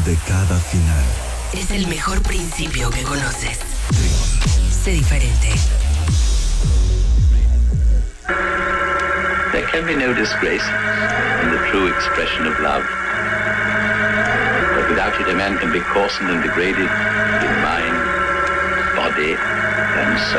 de cada final. Es el mejor principio que conoces. Sé diferente. There can be no disgrace in the true expression of love. But without it, a man can be coarsened and degraded in mind, body, and soul.